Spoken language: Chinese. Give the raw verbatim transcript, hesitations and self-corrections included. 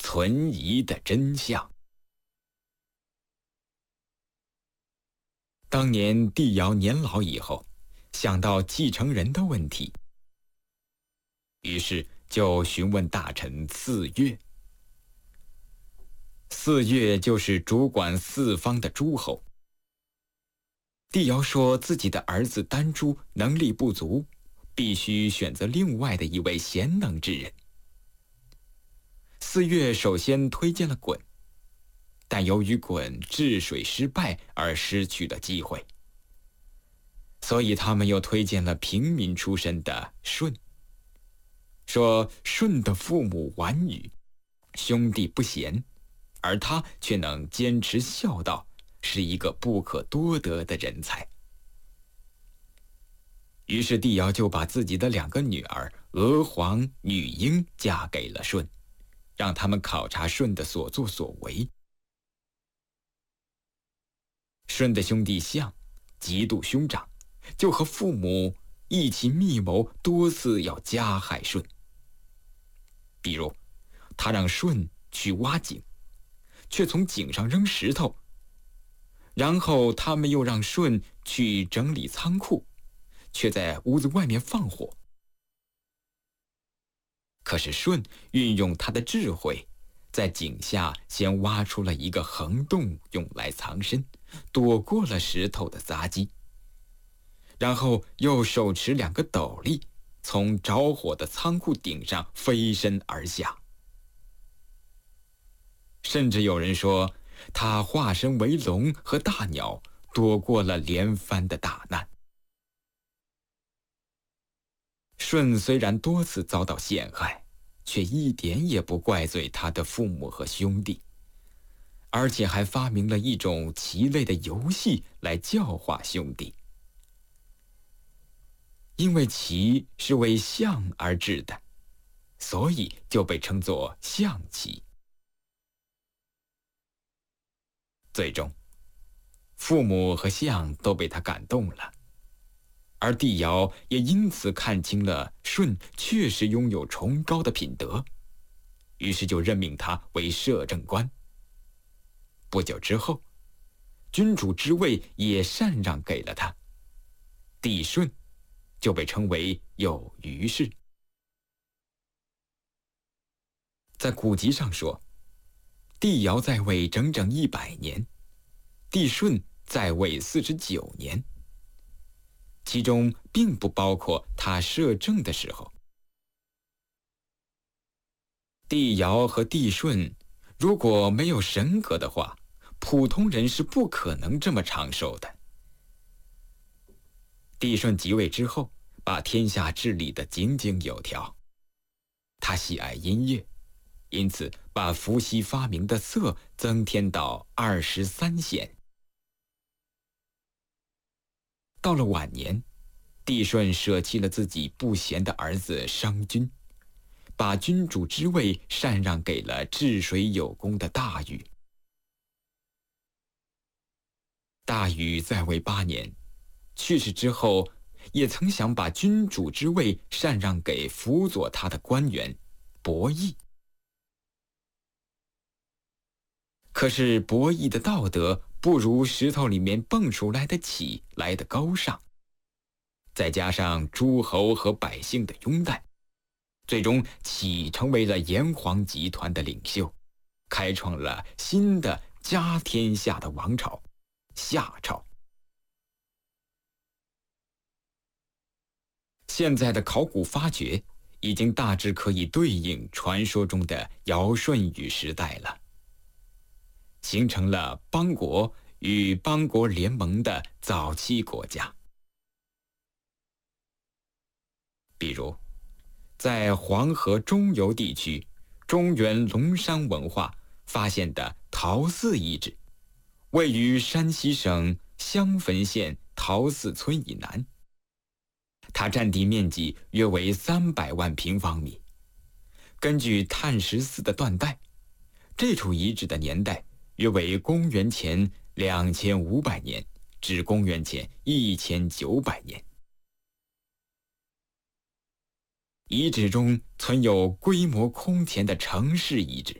存疑的真相。当年帝尧年老以后，想到继承人的问题，于是就询问大臣四岳。四岳就是主管四方的诸侯。帝尧说自己的儿子丹朱能力不足，必须选择另外的一位贤能之人。四岳首先推荐了鲧，但由于鲧治水失败而失去了机会，所以他们又推荐了平民出身的舜，说舜的父母顽愚，兄弟不贤，而他却能坚持孝道，是一个不可多得的人才。于是帝尧就把自己的两个女儿娥皇、女英嫁给了舜，让他们考察舜的所作所为。舜的兄弟象嫉妒兄长，就和父母一起密谋，多次要加害舜。比如他让舜去挖井，却从井上扔石头，然后他们又让舜去整理仓库，却在屋子外面放火。可是舜运用他的智慧，在井下先挖出了一个横洞用来藏身，躲过了石头的砸击，然后又手持两个斗笠，从着火的仓库顶上飞身而下。甚至有人说他化身为龙和大鸟，躲过了连番的大难。舜虽然多次遭到陷害，却一点也不怪罪他的父母和兄弟，而且还发明了一种棋类的游戏来教化兄弟。因为棋是为象而制的，所以就被称作象棋。最终，父母和象都被他感动了，而帝尧也因此看清了舜确实拥有崇高的品德，于是就任命他为摄政官。不久之后，君主之位也禅让给了他，帝舜就被称为有余氏。在古籍上说，帝尧在位整整一百年，帝舜在位四十九年，其中并不包括他摄政的时候。帝尧和帝舜如果没有神格的话，普通人是不可能这么长寿的。帝舜即位之后，把天下治理得井井有条。他喜爱音乐，因此把伏羲发明的瑟增添到二十三弦。到了晚年，帝舜舍弃了自己不贤的儿子商均，把君主之位禅让给了治水有功的大禹。大禹在位八年，去世之后，也曾想把君主之位禅让给辅佐他的官员伯益。可是伯益的道德不如石头里面蹦出来的启来得高尚，再加上诸侯和百姓的拥戴，最终启成为了炎黄集团的领袖，开创了新的家天下的王朝夏朝。现在的考古发掘已经大致可以对应传说中的尧舜禹时代了，形成了邦国与邦国联盟的早期国家。比如在黄河中游地区中原龙山文化发现的陶寺遗址，位于山西省襄汾县陶寺村以南，它占地面积约为三百万平方米。根据碳十四的断代，这处遗址的年代约为公元前两千五百年至公元前一千九百年。遗址中存有规模空前的城市遗址，